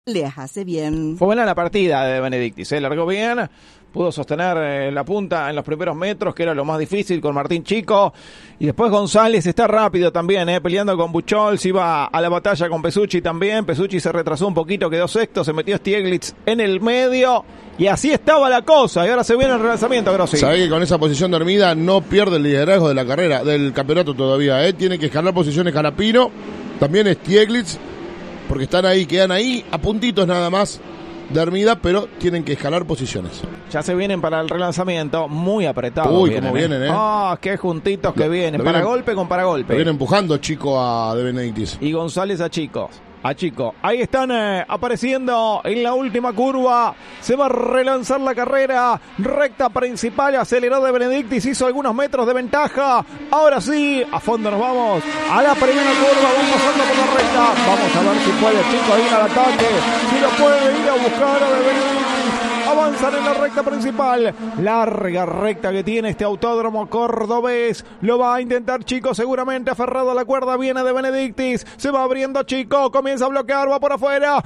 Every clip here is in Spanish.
les hace bien. Fue buena la partida de Benedictis, largó bien, pudo sostener la punta en los primeros metros, que era lo más difícil con Martín Chico, y después González está rápido también, peleando con Buchholz, iba a la batalla con Pesucci también, Pesucci se retrasó un poquito, quedó sexto, se metió Stieglitz en el medio, y así estaba la cosa, y ahora se viene el relanzamiento, Grossi. Sabés que con esa posición dormida no pierde el liderazgo de la carrera, del campeonato todavía, tiene que escalar posiciones Canapino, también Stieglitz, porque están ahí, quedan ahí a puntitos nada más de Hermida, pero tienen que escalar posiciones. Ya se vienen para el relanzamiento, muy apretados. Uy, cómo vienen, qué juntitos que vienen, paragolpe con paragolpe. Lo viene empujando Chico a De Benedictis. Y González a Chico. Ahí están apareciendo en la última curva. Se va a relanzar la carrera. Recta principal, aceleró De Benedictis, hizo algunos metros de ventaja. Ahora sí, a fondo nos vamos a la primera curva. Vamos pasando por la recta. Vamos a ver si puede Chico ir al ataque. Si lo puede ir a buscar a De Benedictis. Avanzan en la recta principal. Larga recta que tiene este autódromo cordobés. Lo va a intentar Chico, seguramente aferrado a la cuerda. Viene De Benedictis. Se va abriendo Chico. Comienza a bloquear. Va por afuera.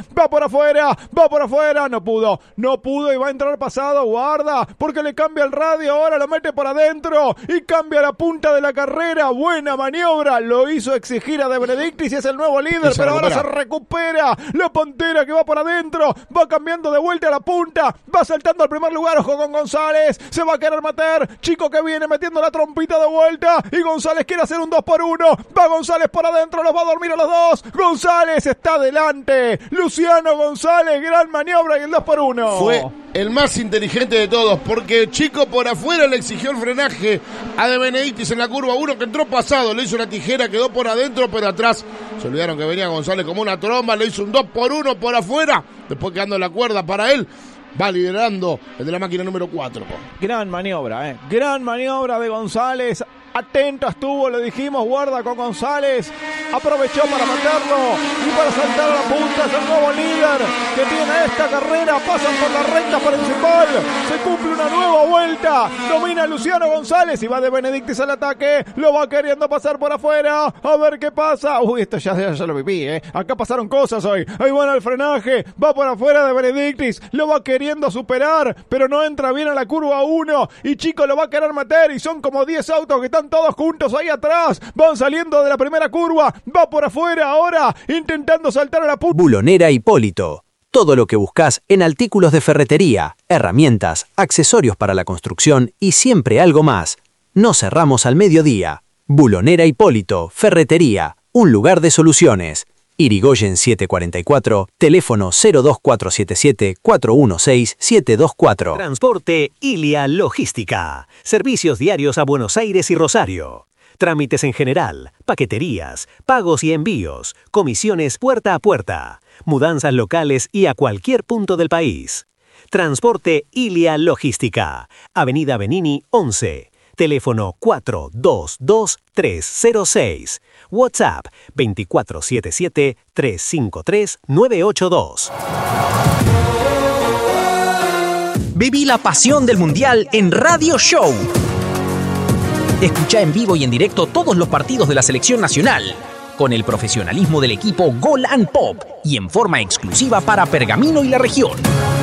No pudo y va a entrar pasado. Guarda, porque le cambia el radio. Ahora lo mete por adentro y cambia la punta de la carrera. Buena maniobra. Lo hizo exigir a De Benedictis y es el nuevo líder. Pero ahora se recupera. La Pantera que va por adentro. Va cambiando de vuelta a la punta. Va saltando al primer lugar, ojo con González, se va a querer meter, Chico que viene metiendo la trompita de vuelta, y González quiere hacer un 2-1, va González por adentro, los va a dormir a los dos, González está adelante, Luciano González, gran maniobra y el 2-1. Fue el más inteligente de todos, porque Chico por afuera le exigió el frenaje a De Benedictis en la curva 1, que entró pasado, le hizo una tijera, quedó por adentro, pero atrás se olvidaron que venía González como una tromba, le hizo un 2-1 por afuera, después quedando la cuerda para él. Va liderando el de la máquina número 4. Gran maniobra, gran maniobra de González. Atento estuvo, lo dijimos, guarda con González. Aprovechó para meterlo y para saltar a la punta. Es el nuevo líder que tiene esta carrera. Pasan por la recta principal. Se cumple una nueva vuelta. Domina Luciano González y va De Benedictis al ataque. Lo va queriendo pasar por afuera. A ver qué pasa. Uy, esto ya lo viví, Acá pasaron cosas hoy. Ahí van al frenaje. Va por afuera De Benedictis. Lo va queriendo superar, pero no entra bien a la curva 1. Y Chico lo va a querer meter. Y son como 10 autos que están todos juntos ahí atrás, van saliendo de la primera curva, va por afuera ahora, intentando saltar a la punta. Bulonera Hipólito, todo lo que buscas en artículos de ferretería, herramientas, accesorios para la construcción y siempre algo más. No cerramos al mediodía. Bulonera Hipólito, ferretería, un lugar de soluciones. Irigoyen 744, teléfono 02477-416-724. Transporte Ilia Logística. Servicios diarios a Buenos Aires y Rosario. Trámites en general, paqueterías, pagos y envíos, comisiones puerta a puerta, mudanzas locales y a cualquier punto del país. Transporte Ilia Logística. Avenida Benini 11. Teléfono 422-306. WhatsApp 2477-353-982. Viví la pasión del Mundial en Radio Show. Escucha en vivo y en directo todos los partidos de la selección nacional, con el profesionalismo del equipo Gol and Pop y en forma exclusiva para Pergamino y la región.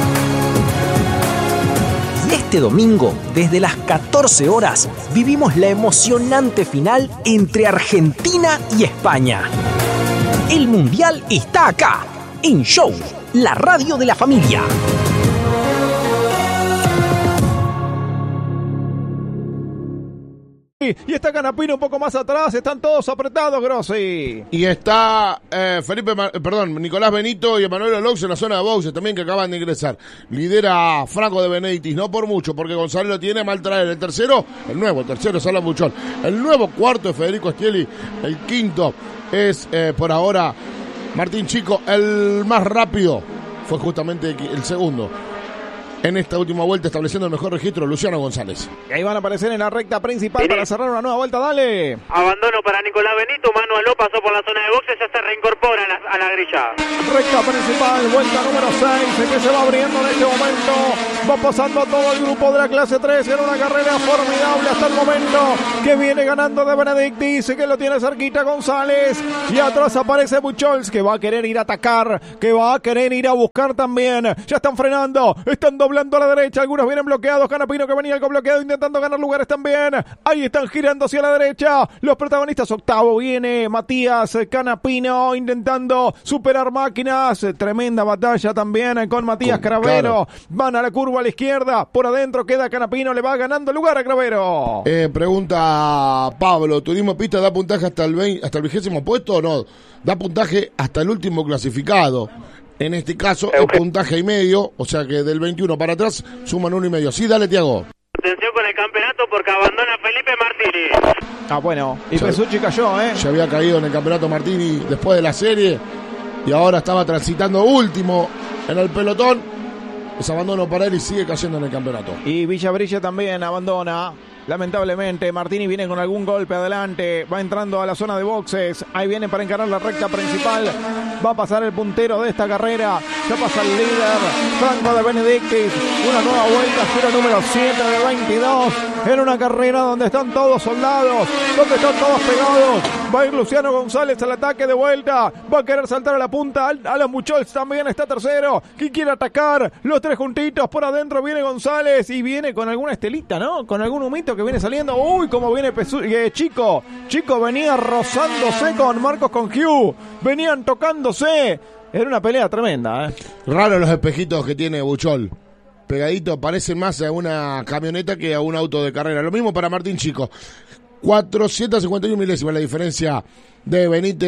Este domingo, desde las 14 horas, vivimos la emocionante final entre Argentina y España. El Mundial está acá, en Show, la radio de la familia. Y está Canapino un poco más atrás, están todos apretados, Grossi. Y está Nicolás Benito y Emanuel Olox en la zona de boxes también, que acaban de ingresar. Lidera Franco De Benedictis, no por mucho, porque González lo tiene a mal traer. El tercero es Alan Buchholz. El nuevo cuarto es Federico Stieli. El quinto es, por ahora, Martín Chico. El más rápido fue justamente el segundo. en esta última vuelta, estableciendo el mejor registro, Luciano González. Y ahí van a aparecer en la recta principal para cerrar una nueva vuelta, dale. Abandono para Nicolás Benito, Manu Aló pasó por la zona de boxes, ya se reincorpora a la grilla. Recta principal, vuelta número 6, que se va abriendo en este momento. Va pasando todo el grupo de la clase 3 en una carrera formidable hasta el momento, que viene ganando de Benedictis, que lo tiene cerquita González. Y atrás aparece Buchholz, que va a querer ir a atacar, que va a querer ir a buscar también. Ya están frenando, están doblando a la derecha, algunos vienen bloqueados. Canapino, que venía algo bloqueado, intentando ganar lugares también. Ahí están girando hacia la derecha los protagonistas. Octavo viene Matías Canapino intentando superar máquinas. Tremenda batalla también con Matías Cravero. Claro. Van a la curva a la izquierda, por adentro queda Canapino, le va ganando lugar a Cravero. Pregunta Pablo, ¿Turismo Pista da puntaje hasta el 20º puesto o no? Da puntaje hasta el último clasificado. En este caso es puntaje y medio, o sea que del 21 para atrás suman 1,5. Sí, dale, Tiago. Atención con el campeonato porque abandona Felipe Martínez. Ah, bueno, y Pesucci cayó, Ya había caído en el campeonato Martini después de la serie y ahora estaba transitando último en el pelotón. Es abandono para él y sigue cayendo en el campeonato. Y Villabrilla también abandona. Lamentablemente, Martini viene con algún golpe adelante, va entrando a la zona de boxes, ahí viene para encarar la recta principal, va a pasar el puntero de esta carrera, ya pasa el líder, Franco de Benedictis, una nueva vuelta, cero número 7 de 22, en una carrera donde están todos soldados, donde están todos pegados, va a ir Luciano González al ataque de vuelta, va a querer saltar a la punta, Alan Buchholz también está tercero, ¿quién quiere atacar? Los tres juntitos, por adentro viene González y viene con alguna estelita, ¿no? Con algún humito que viene saliendo. Uy, cómo viene Chico. Chico venía rozándose con Marcos Congiu. Venían tocándose. Era una pelea tremenda, Raro los espejitos que tiene Buchholz. Pegadito, parecen más a una camioneta que a un auto de carrera. Lo mismo para Martín Chico. 451 milésimas la diferencia de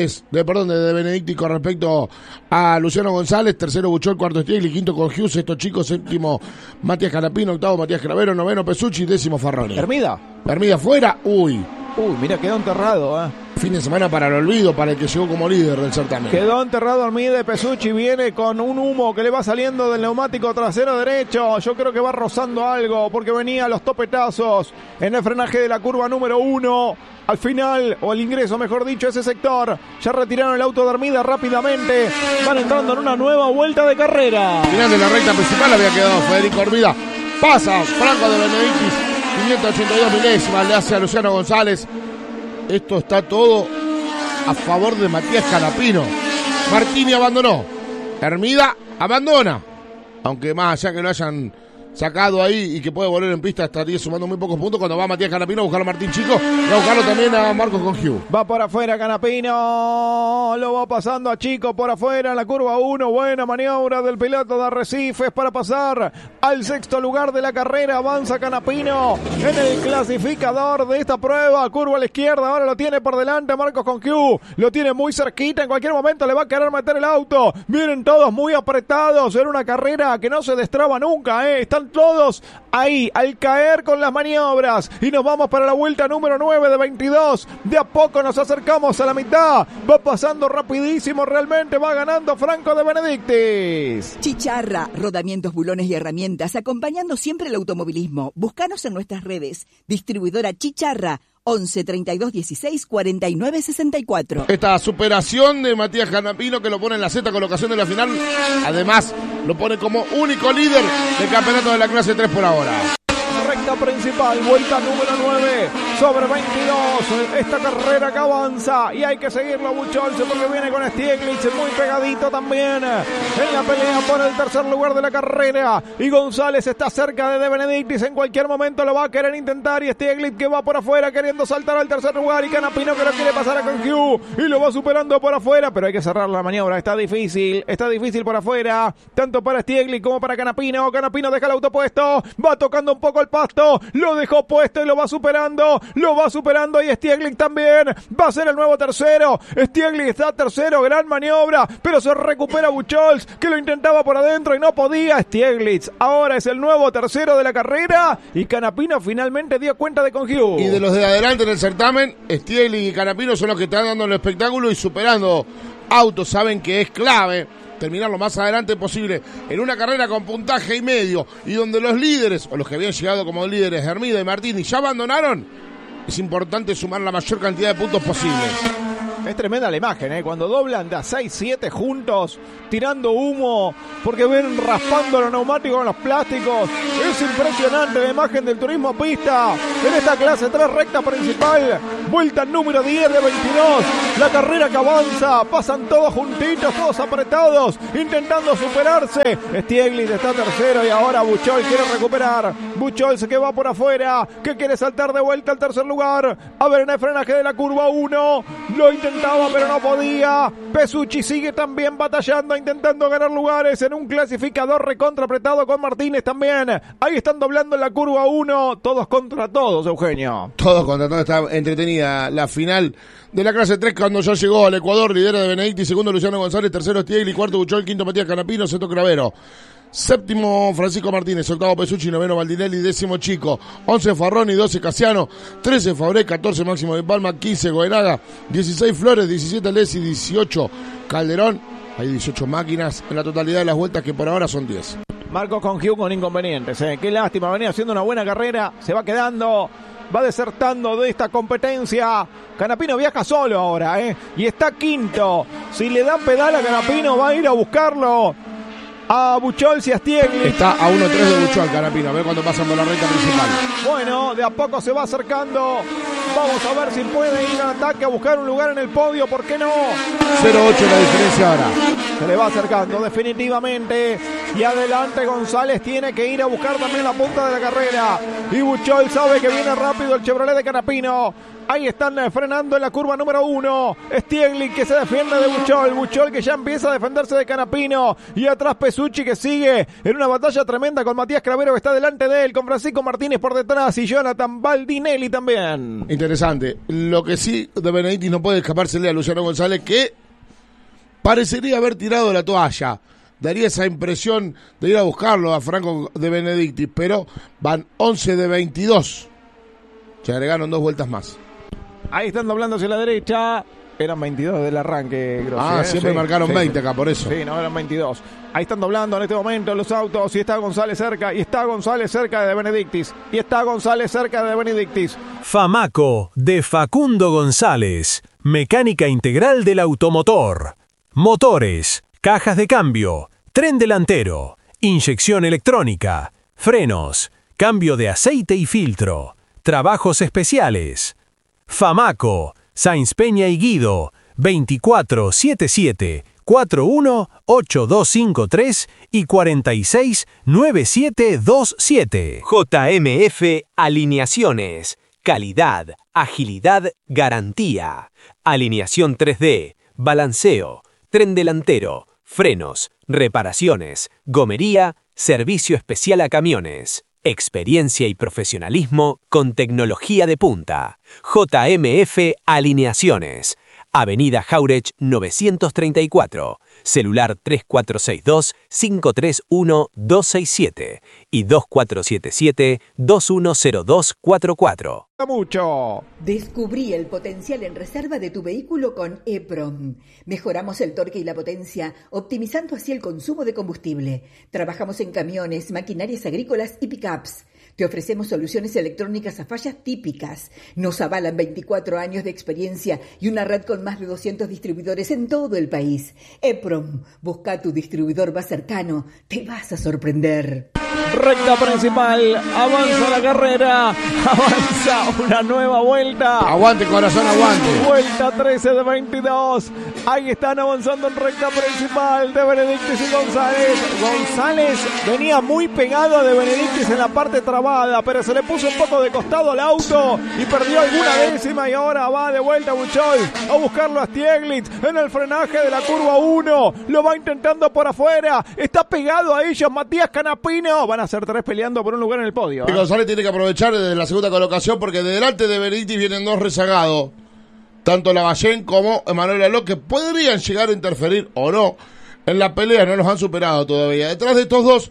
Benedictis con respecto a Luciano González. Tercero Buchholz, cuarto Stiegler, quinto Congiu, sexto Chico, séptimo Matías Canapino, octavo Matías Cravero, noveno Pesucci, décimo Farroni. Hermida fuera, uy, mira, quedó enterrado, Fin de semana para el olvido, para el que llegó como líder del certamen. Quedó enterrado Hermida. Pesucci viene con un humo que le va saliendo del neumático trasero derecho. Yo creo que va rozando algo porque venía a los topetazos en el frenaje de la curva número 1. Al final, o al ingreso, mejor dicho, ese sector. Ya retiraron el auto de Hermida rápidamente. Van entrando en una nueva vuelta de carrera. Final de la recta principal había quedado Federico Hermida. Pasa Franco de Benedictis, 582 milésimas, le hace a Luciano González. Esto está todo a favor de Matías Canapino. Martini abandonó. Hermida abandona. Aunque más allá que lo hayan sacado ahí y que puede volver en pista, estaría sumando muy pocos puntos cuando va Matías Canapino a buscar a Martín Chico y a buscarlo también a Marcos Congiu. Va por afuera Canapino, lo va pasando a Chico por afuera en la curva 1, buena maniobra del piloto de Arrecifes para pasar al sexto lugar de la carrera. Avanza Canapino en el clasificador de esta prueba, curva a la izquierda, ahora lo tiene por delante Marcos Congiu, lo tiene muy cerquita, en cualquier momento le va a querer meter el auto, vienen todos muy apretados en una carrera que no se destraba nunca, están todos ahí al caer con las maniobras y nos vamos para la vuelta número 9 de 22. De a poco nos acercamos a la mitad, va pasando rapidísimo, realmente va ganando Franco de Benedictis. Chicharra, rodamientos, bulones y herramientas, acompañando siempre el automovilismo. Búscanos en nuestras redes. Distribuidora Chicharra, 11 32 16 49 64. Esta superación de Matías Canapino que lo pone en la sexta colocación de la final, además lo pone como único líder del campeonato de la clase 3 por ahora. Recta principal, vuelta número 9 sobre 22, esta carrera que avanza y hay que seguirlo a Buchholz porque viene con Stiglitz muy pegadito también en la pelea por el tercer lugar de la carrera y González está cerca de Benedictis, en cualquier momento lo va a querer intentar y Stiglitz que va por afuera queriendo saltar al tercer lugar y Canapino que lo quiere pasar a Congiu y lo va superando por afuera, pero hay que cerrar la maniobra, está difícil por afuera, tanto para Stiglitz como para Canapino deja el auto puesto, va tocando un poco el pasto, lo dejó puesto y lo va superando y Stiglitz también va a ser el nuevo tercero. Stiglitz está tercero, gran maniobra, pero se recupera Buchholz que lo intentaba por adentro y no podía. Stiglitz ahora es el nuevo tercero de la carrera y Canapino finalmente dio cuenta de Congiu. Y de los de adelante en el certamen, Stiglitz y Canapino son los que están dando el espectáculo y superando autos. Saben que es clave terminar lo más adelante posible en una carrera con puntaje y medio, y donde los líderes, o los que habían llegado como líderes, Hermida y Martini, ya abandonaron, es importante sumar la mayor cantidad de puntos posibles. Es tremenda la imagen, cuando doblan de a 6-7 juntos, tirando humo, porque ven raspando los neumáticos con los plásticos. Es impresionante la imagen del turismo pista en esta clase 3 recta principal. Vuelta número 10 de 22. La carrera que avanza, pasan todos juntitos, todos apretados, intentando superarse. Stieglitz está tercero y ahora Buchol quiere recuperar. Buchol se que va por afuera, que quiere saltar de vuelta al tercer lugar. A ver en el frenaje de la curva 1. Lo intentaba pero no podía. Pesucci sigue también batallando, intentando ganar lugares en un clasificador recontra apretado con Martínez también. Ahí están doblando en la curva 1. Todos contra todos, Eugenio. Todos contra todos. Está entretenida la final de la clase 3 cuando ya llegó al Ecuador. Lidera de Benedicti, segundo Luciano González, tercero Stieglitz, cuarto Buchol, quinto Matías Canapino, sexto Cravero, séptimo Francisco Martínez, octavo Pesucci, noveno Baldinelli, décimo Chico, 11 Farroni, 12 Casiano, 13 Fabré, 14 Máximo de Palma, 15 Goenaga, 16 Flores, 17 Lesi, 18 Calderón. Hay 18 máquinas en la totalidad de las vueltas, que por ahora son 10. Marcos Congiu con inconvenientes. Qué lástima, venía haciendo una buena carrera, se va quedando, va desertando de esta competencia. Canapino viaja solo ahora, y está quinto. Si le dan pedal a Canapino, va a ir a buscarlo a Buchol y a Stieglitz. Está a 1-3 de Buchol, Canapino. A ver cuando pasan por la recta principal. Bueno, de a poco se va acercando. Vamos a ver si puede ir al ataque a buscar un lugar en el podio. ¿Por qué no? 0-8 la diferencia ahora. Se le va acercando definitivamente. Y adelante González tiene que ir a buscar también la punta de la carrera. Y Buchol sabe que viene rápido el Chevrolet de Canapino. Ahí están frenando en la curva número 1. Stieglitz que se defiende de Buchol. Buchol que ya empieza a defenderse de Canapino. Y atrás Pesucci que sigue en una batalla tremenda con Matías Cravero que está delante de él. Con Francisco Martínez por detrás y Jonathan Baldinelli también. Interesante. Lo que sí de Benedicti no puede escapársele a Luciano González, que parecería haber tirado la toalla. Daría esa impresión de ir a buscarlo a Franco de Benedicti. Pero van 11 de 22. Se agregaron 2 vueltas más. Ahí están doblando hacia la derecha. Eran 22 del arranque, Grossi. Siempre sí, marcaron sí, 20 acá, por eso. Sí, no, eran 22. Ahí están doblando en este momento los autos. Y está González cerca. Y está González cerca de Benedictis. Y está González cerca de Benedictis. Famaco, de Facundo González. Mecánica integral del automotor. Motores, cajas de cambio, tren delantero, inyección electrónica, frenos, cambio de aceite y filtro, trabajos especiales. Famaco, Sáenz Peña y Guido, 2477-418253 y 469727. JMF Alineaciones. Calidad, agilidad, garantía. Alineación 3D, balanceo, tren delantero, frenos, reparaciones, gomería, servicio especial a camiones. Experiencia y profesionalismo con tecnología de punta. JMF Alineaciones. Avenida Jauregui 934. Celular 3462-531-267 y 2477-210244. Mucho. Descubrí el potencial en reserva de tu vehículo con EPROM. Mejoramos el torque y la potencia, optimizando así el consumo de combustible. Trabajamos en camiones, maquinarias agrícolas y pickups. Te ofrecemos soluciones electrónicas a fallas típicas. Nos avalan 24 años de experiencia y una red con más de 200 distribuidores en todo el país. EPROM, busca tu distribuidor más cercano. Te vas a sorprender. Recta principal, avanza la carrera, avanza una nueva vuelta. Aguante, corazón, aguante. Vuelta 13 de 22. Ahí están avanzando en recta principal de Benedictis y González. González venía muy pegado de Benedictis en la parte trabada, pero se le puso un poco de costado al auto y perdió alguna décima, y ahora va de vuelta Buchol a buscarlo a Stieglitz en el frenaje de la curva 1. Lo va intentando por afuera. Está pegado a ellos Matías Canapino. Van a ser 3 peleando por un lugar en el podio. Y González tiene que aprovechar desde la segunda colocación, porque de delante de Benedicti vienen 2 rezagados. Tanto Lavallén como Emanuel Aló, que podrían llegar a interferir o no en la pelea. No los han superado todavía. Detrás de estos 2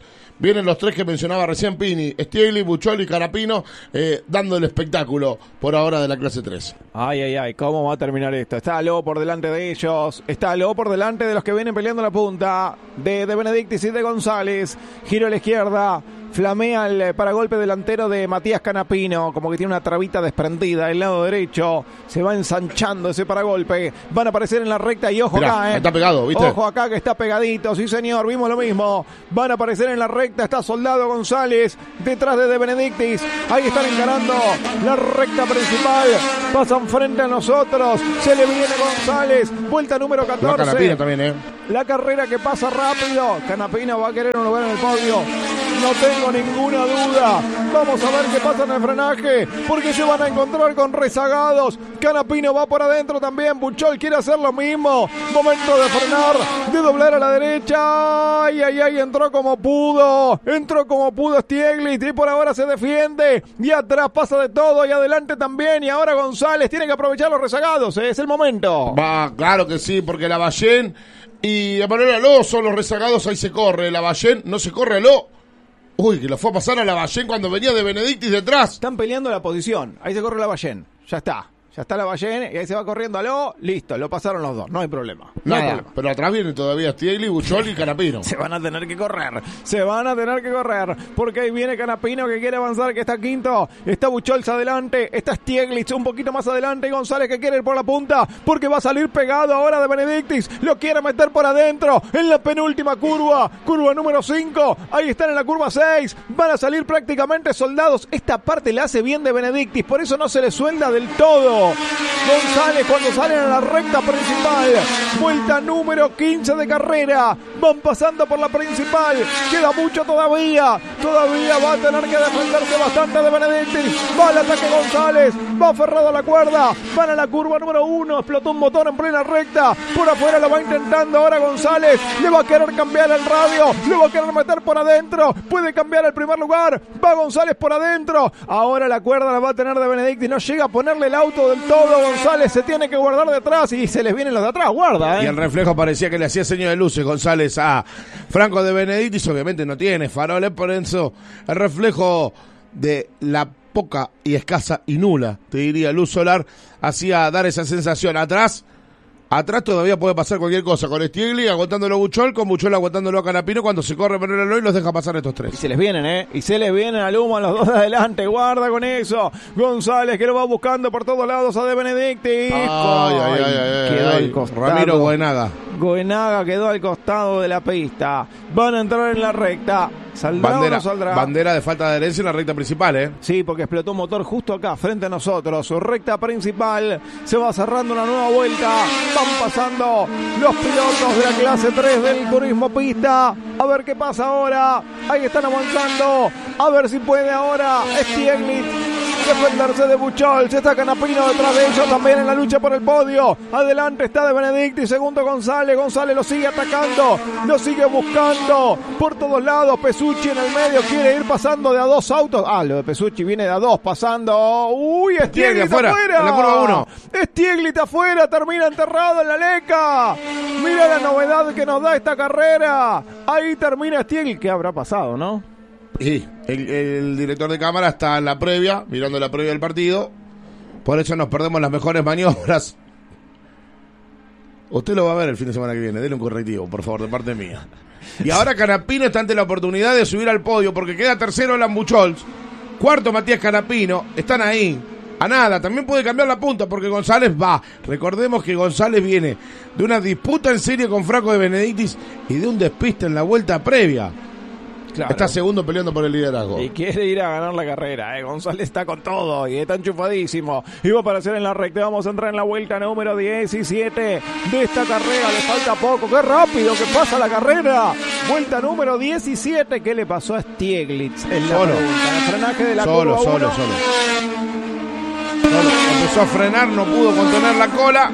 Vienen los tres que mencionaba recién Pini, Stiegli, Buchol y Canapino, dando el espectáculo por ahora de la clase 3. Ay, ¿cómo va a terminar esto? Está Lobo por delante de ellos, está Lobo por delante de los que vienen peleando la punta, de Benedictis y de González, giro a la izquierda, flamea el paragolpe delantero de Matías Canapino, como que tiene una trabita desprendida del lado derecho, se va ensanchando ese paragolpe, van a aparecer en la recta y ojo. Mirá, acá, está pegado, ¿viste? Ojo acá que está pegadito, sí señor, vimos lo mismo, van a aparecer en la recta, está Soldado González, detrás de Benedictis, ahí están encarando la recta principal, pasan frente a nosotros, se le viene González, vuelta número 14. Canapino también, La carrera que pasa rápido, Canapino va a querer un lugar en el podio, no tengo ninguna duda. Vamos a ver qué pasa en el frenaje, porque se van a encontrar con rezagados. Canapino va por adentro también, Buchol quiere hacer lo mismo. Momento de frenar, de doblar a la derecha. Ay, entró como pudo Stiegli, y por ahora se defiende. Y atrás pasa de todo, y adelante también. Y ahora González tiene que aprovechar los rezagados, es el momento. Va, claro que sí, porque Lavallén y Emanuel Aló son los rezagados, ahí se corre. Lavallén no se corre Aló. Uy, que lo fue a pasar a Lavallén cuando venía de Benedictis detrás. Están peleando la posición. Ahí se corre Lavallén. Ya está Lavallén y ahí se va corriendo Aló. Listo, lo pasaron los dos. No hay problema. Nada, pero atrás viene todavía Stiegli, Buchol y Canapino. Se van a tener que correr. Porque ahí viene Canapino que quiere avanzar, que está quinto. Está Buchol adelante. Está Stiegli un poquito más adelante. Y González que quiere ir por la punta porque va a salir pegado ahora de Benedictis. Lo quiere meter por adentro en la penúltima curva. Curva número 5. Ahí están en la curva 6. Van a salir prácticamente soldados. Esta parte la hace bien de Benedictis. Por eso no se le suelda del todo. González cuando salen a la recta principal, vuelta número 15 de carrera, van pasando por la principal, queda mucho todavía va a tener que defenderse bastante de Benedictis, va al ataque González, va aferrado a la cuerda, van a la curva número 1, explotó un motor en plena recta, por afuera lo va intentando ahora González, le va a querer cambiar el radio, le va a querer meter por adentro, puede cambiar el primer lugar, va González por adentro, ahora la cuerda la va a tener de Benedictis, no llega a ponerle el auto del todo, González se tiene que guardar detrás y se les vienen los de atrás, guarda. Y el reflejo parecía que le hacía seño de luces González a Franco de Benedictis, obviamente no tiene faroles, por eso el reflejo de la poca y escasa y nula, te diría, luz solar, hacía dar esa sensación. Atrás todavía puede pasar cualquier cosa, con Stiegli aguantándolo a Buchol, con Buchol aguantándolo a Canapino, cuando se corre Manuel Aló y los deja pasar estos tres. Y se les vienen, y se les vienen al humo a los dos de adelante, guarda con eso. González que lo va buscando por todos lados a De Benedictis. Quedó al costado. Ramiro Goenaga quedó al costado de la pista. Van a entrar en la recta. ¿Saldrá o no saldrá? Bandera de falta de adherencia en la recta principal, Sí, porque explotó un motor justo acá, frente a nosotros. Su recta principal. Se va cerrando una nueva vuelta. Van pasando los pilotos de la clase 3 del turismo pista. A ver qué pasa ahora. Ahí están avanzando. A ver si puede ahora Stiegli defenderse de Buchol. Se está Canapino detrás de ellos también en la lucha por el podio. Adelante está De Benedictis, segundo González. González lo sigue atacando, lo sigue buscando por todos lados. Pesucci en el medio quiere ir pasando de a dos autos. Lo de Pesucci viene de a dos pasando. Uy, Stiegli afuera. En la curva 1. Stiegli está afuera, termina enterrado en la leca. Mira la novedad que nos da esta carrera. Ahí termina Stiegli. ¿Qué habrá pasado, no? Sí, el director de cámara está en la previa, mirando la previa del partido. Por eso nos perdemos las mejores maniobras. Usted lo va a ver el fin de semana que viene. Dele un correctivo, por favor, de parte mía. Y ahora Canapino está ante la oportunidad de subir al podio, porque queda tercero Alan Buchol, cuarto Matías Canapino. Están ahí, a nada. También puede cambiar la punta, porque González va. Recordemos que González viene de una disputa en serie con Franco de Benedictis y de un despiste en la vuelta previa. Claro. Está segundo peleando por el liderazgo. Y quiere ir a ganar la carrera. González está con todo y está enchufadísimo. Y va a aparecer en la recta. Vamos a entrar en la vuelta número 17 de esta carrera. Le falta poco. ¡Qué rápido que pasa la carrera! Vuelta número 17. ¿Qué le pasó a Stieglitz? En la pregunta. El frenaje de la curva 1. Solo. Empezó a frenar, no pudo contener la cola.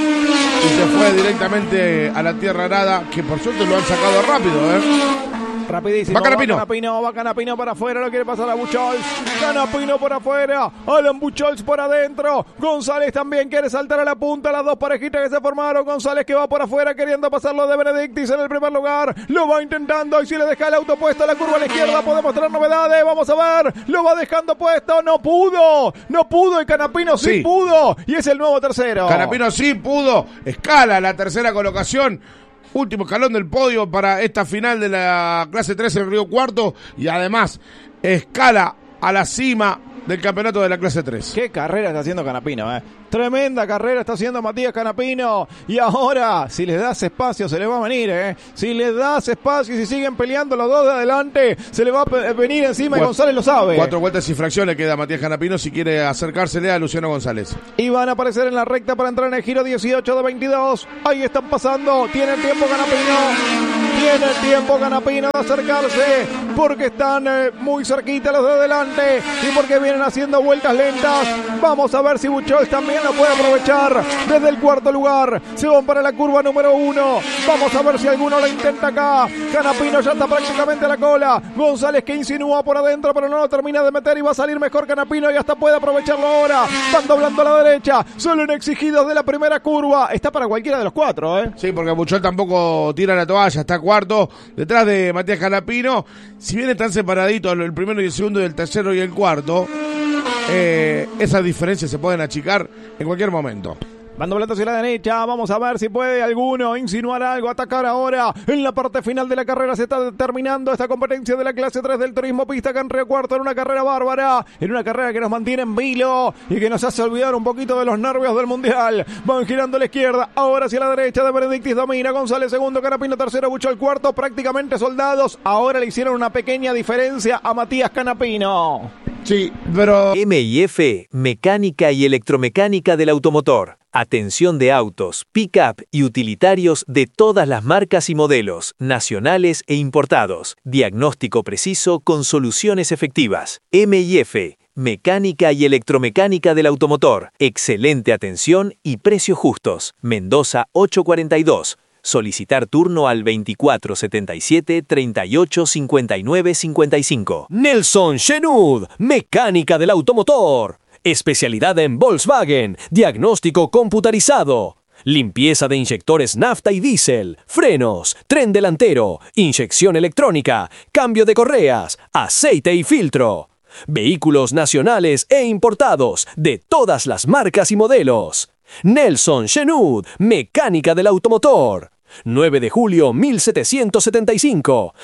Y se fue directamente a la tierra arada. Que por suerte lo han sacado rápido, Rapidísimo. Va Canapino. Va Canapino para afuera, lo quiere pasar a Buchholz. Canapino por afuera, Alan Buchholz por adentro. González también quiere saltar a la punta, las dos parejitas que se formaron. González que va por afuera queriendo pasarlo de Benedictis en el primer lugar. Lo va intentando y si le deja el auto puesto a la curva a la izquierda podemos tener novedades. Vamos a ver, lo va dejando puesto. No pudo y Canapino sí pudo. Y es el nuevo tercero. Canapino sí pudo. Escala la tercera colocación. Último escalón del podio para esta final de la clase 3 en Río Cuarto. Y además escala a la cima del campeonato de la clase 3. Qué carrera está haciendo Canapino, Tremenda carrera está haciendo Matías Canapino. Y ahora, si les das espacio, se le va a venir, Si les das espacio y si siguen peleando los dos de adelante, se le va a venir encima y González lo sabe. 4 vueltas y fracción le queda a Matías Canapino si quiere acercársele a Luciano González. Y van a aparecer en la recta para entrar en el giro 18 de 22. Ahí están pasando. Tiene tiempo Canapino de acercarse porque están muy cerquita los de adelante y porque vienen haciendo vueltas lentas. Vamos a ver si Buchholz también lo puede aprovechar desde el cuarto lugar. Se van para la curva número 1. Vamos a ver si alguno lo intenta acá. Canapino ya está prácticamente a la cola. González que insinúa por adentro pero no lo termina de meter y va a salir mejor Canapino y hasta puede aprovecharlo ahora. Van doblando a la derecha. Solo en exigidos de la primera curva. Está para cualquiera de los 4, Sí, porque Buchholz tampoco tira la toalla. Está cuarto detrás de Matías Canapino. Si bien están separaditos el primero y el segundo y el tercero y el cuarto, esas diferencias se pueden achicar en cualquier momento. Van doblando hacia la derecha, vamos a ver si puede alguno insinuar algo, atacar ahora. En la parte final de la carrera se está terminando esta competencia de la clase 3 del turismo pista acá en Río Cuarto, en una carrera bárbara, en una carrera que nos mantiene en vilo y que nos hace olvidar un poquito de los nervios del mundial. Van girando a la izquierda, ahora hacia la derecha de Benedictis domina, González segundo, Canapino tercero, Buchholz cuarto, prácticamente soldados. Ahora le hicieron una pequeña diferencia a Matías Canapino. Sí, pero... M&F, mecánica y electromecánica del automotor. Atención de autos, pick-up y utilitarios de todas las marcas y modelos, nacionales e importados. Diagnóstico preciso con soluciones efectivas. M&F, mecánica y electromecánica del automotor. Excelente atención y precios justos. Mendoza 842. Solicitar turno al 2477 38 59 55. Nelson Shenud, mecánica del automotor. Especialidad en Volkswagen, diagnóstico computarizado. Limpieza de inyectores nafta y diésel, frenos, tren delantero, inyección electrónica, cambio de correas, aceite y filtro. Vehículos nacionales e importados de todas las marcas y modelos. Nelson Shenud, mecánica del automotor. 9 de julio 1775,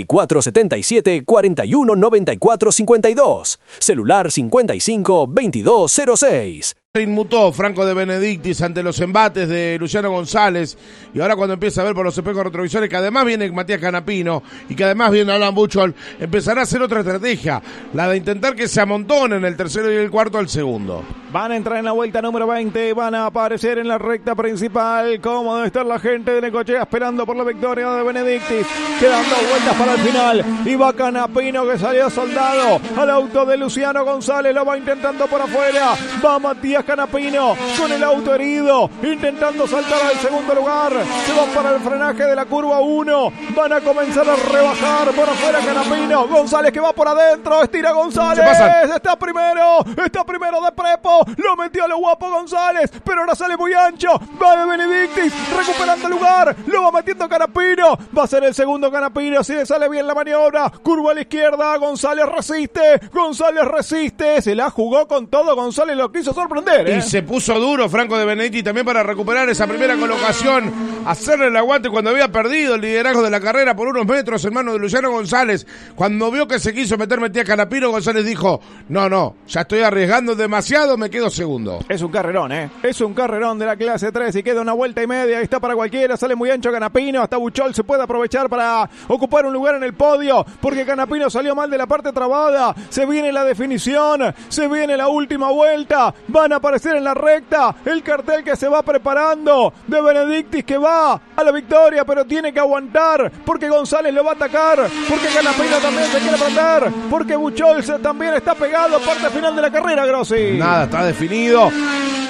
2477-419452, celular 55-2206. Inmutó Franco de Benedictis ante los embates de Luciano González y ahora cuando empieza a ver por los espejos retrovisores que además viene Matías Canapino y que además viene Alan Buchholz, empezará a hacer otra estrategia, la de intentar que se amontonen el tercero y el cuarto al segundo. Van a entrar en la vuelta número 20, van a aparecer en la recta principal, como debe estar la gente de Necochea esperando por la victoria de Benedictis. Quedan 2 vueltas para el final y va Canapino que salió soldado al auto de Luciano González, lo va intentando por afuera, va Matías Canapino con el auto herido, intentando saltar al segundo lugar, se van para el frenaje de la curva 1, van a comenzar a rebajar por afuera Canapino, González que va por adentro, estira González, está primero de prepo, lo metió a lo guapo González, pero ahora sale muy ancho, va de Benedictis, recuperando el lugar, lo va metiendo Canapino, va a ser el segundo Canapino, si le sale bien la maniobra, curva a la izquierda, González resiste, se la jugó con todo, González lo quiso sorprender. Y se puso duro Franco de Benedictis también para recuperar esa primera colocación, hacerle el aguante cuando había perdido el liderazgo de la carrera por unos metros en manos de Luciano González. Cuando vio que se quiso meter Matías Canapino, González dijo, no, ya estoy arriesgando demasiado, me quedo segundo. Es un carrerón, es un carrerón de la clase 3 y queda una vuelta y media, está para cualquiera, sale muy ancho Canapino, hasta Buchholz se puede aprovechar para ocupar un lugar en el podio, porque Canapino salió mal de la parte trabada, se viene la definición, se viene la última vuelta, van a aparecer en la recta el cartel que se va preparando de Benedictis que va a la victoria, pero tiene que aguantar porque González lo va a atacar, porque Canapino también se quiere prender, porque Buchholz también está pegado, parte final de la carrera, Grossi. Nada, está definido.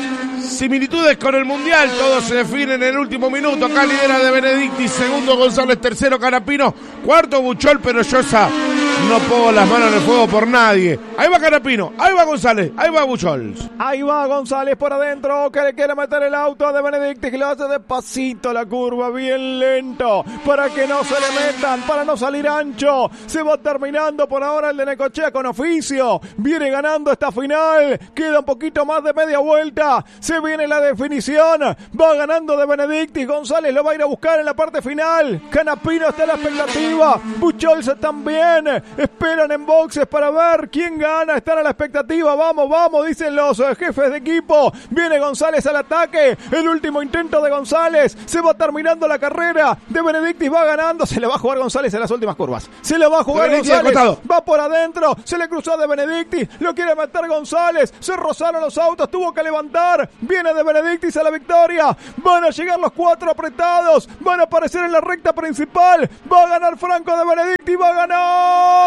similitudes con el Mundial, todo se define en el último minuto. Acá lidera De Benedictis, segundo González, tercero Canapino, cuarto Buchol, pero yo no pongo las manos en el fuego por nadie. Ahí va Canapino, ahí va González, ahí va Buchol. Ahí va González por adentro, que le quiere meter el auto a De Benedictis, que lo hace despacito la curva, bien lento, para que no se le metan, para no salir ancho. Se va terminando por ahora el de Necochea con oficio. Viene ganando esta final, queda un poquito más de media vuelta. Se viene la definición, va ganando De Benedictis. González lo va a ir a buscar en la parte final. Canapino está en la expectativa, Buchholz también. Esperan en boxes para ver quién gana. Están a la expectativa. Vamos, vamos, dicen los jefes de equipo. Viene González al ataque. El último intento de González. Se va terminando la carrera. De Benedictis va ganando. Se le va a jugar González en las últimas curvas. Se le va a jugar González. Va por adentro. Se le cruzó a De Benedictis. Lo quiere meter González. Se rozaron los autos. Tuvo que levantar. Viene De Benedictis a la victoria. Van a llegar los cuatro apretados. Van a aparecer en la recta principal. Va a ganar Franco De Benedictis. Va a ganar.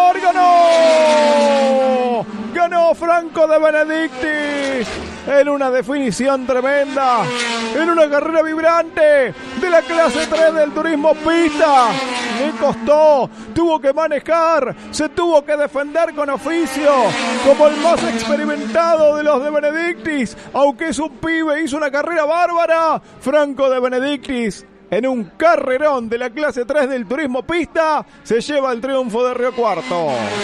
¡Ganó! ¡Ganó Franco De Benedictis! En una definición tremenda, en una carrera vibrante de la clase 3 del turismo pista. Le costó, tuvo que manejar, se tuvo que defender con oficio, como el más experimentado de los De Benedictis. Aunque es un pibe, hizo una carrera bárbara. Franco De Benedictis, en un carrerón de la clase 3 del turismo pista, se lleva el triunfo de Río Cuarto.